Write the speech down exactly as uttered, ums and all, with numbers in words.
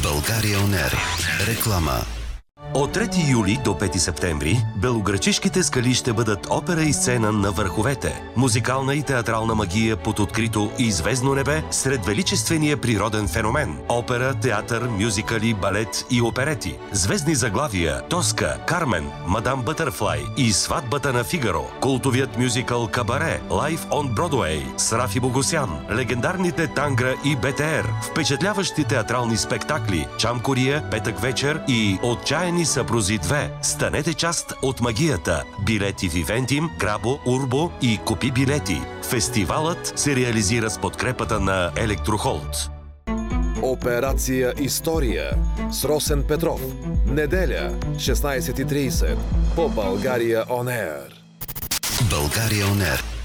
България он ер. Реклама. От трети юли до пети септември белоградчишките скали ще бъдат опера и сцена на върховете. Музикална и театрална магия под открито и звездно небе сред величествения природен феномен. Опера, театър, мюзикали, балет и оперети. Звездни заглавия Тоска, Кармен, Мадам Бътърфлай и Сватбата на Фигаро. Култовият мюзикъл Кабаре, Live on Broadway с Рафи Богосян. Легендарните Тангра и БТР. Впечатляващи театрални спектакли Чамкория, Петък вечер и Отчаяни съпрузи две. Станете част от магията. Билети в Ивентим, Грабо, Урбо и Купи билети. Фестивалът се реализира с подкрепата на Електрохолд. Операция История с Росен Петров. Неделя, шестнайсет и трийсет по България он ер. България он ер.